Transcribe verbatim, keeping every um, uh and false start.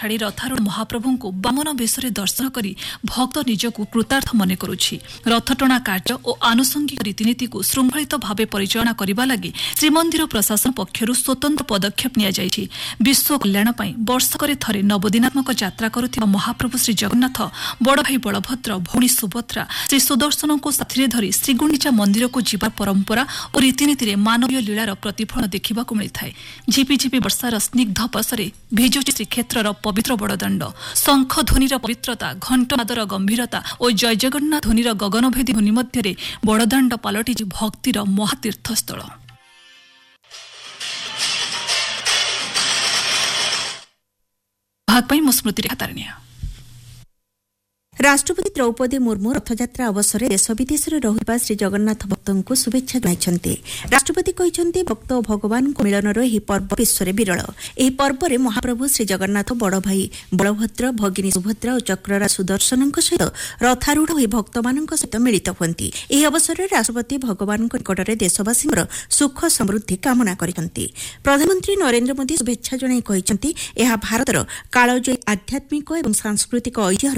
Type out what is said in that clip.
छाड़ी रथारूढ़ महाप्रभु को बामन बेशरे दर्शन करी भक्त निजकू कृतार्थ मन करुछि। रथटଣା कार्य और आनुषंगिक रीतिनीति को श्रृंखलित भाव परिचालना करने लगी श्रीमंदिर प्रशासन पक्षर स्वतंत्र पदक्षेप नि विश्व कल्याण वर्षक थरे नवदिनात्मक यात्रा करुथिबा महाप्रभु श्री जगन्नाथ बड़ भाई बलभद्र भौणी सुभद्रा श्री सुदर्शन को साथी धरी श्रीगुंडीचा मंदिर को जीवा परंपरा और रीतिनीति मानवीय लीलार प्रतिफलन देखा मिलता है। झिपिझिपि वर्षार स्निग्ध पसरे भिजुची श्रीक्षेत्र पवित्र बड़दाण्ड शंख ध्वनिर पवित्रता घंटनादर गंभीरता और जय जगन्नाथ ध्वनिर गगनभेदी ध्वनि मध्य बड़दाण्ड पलटि भक्तिर महातीर्थस्थल। भाग मो स्मृति रेखातारिण्या। राष्ट्रपति द्रौपदी मुर्मू रथयात्रा अवसर देश विदेश रहिबा श्री जगन्नाथ भक्तों को शुभेच्छा जणाइछन्ते। राष्ट्रपति कहिछन्ते भक्त और भगवान को मिलनर एही पर्व विश्व विरल। एही पर्व रे महाप्रभु श्री जगन्नाथ बड़ भाई बलभद्र भगिनी सुभद्रा और चक्ररा सुदर्शन सहित रथारूढ़ होई भक्त मानक सहित मिलित हुअन्ति। एही अवसर रे राष्ट्रपति भगवान निकट में देशवासी सुख समृद्धि कामना करिसन्ति। प्रधानमंत्री नरेंद्र मोदी शुभेच्छा जणाई कहिछन्ति एहा भारतर कालजयी आध्यात्मिक और सांस्कृतिक ऐतिह्य